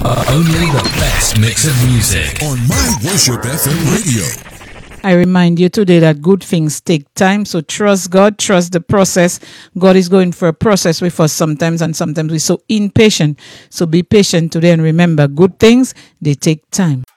Only the best mix of music on My Worship FM radio. I remind you today that good things take time, so trust God, trust the process. God is going for a process with us sometimes, and sometimes we're so impatient. So be patient today and remember, good things, they take time.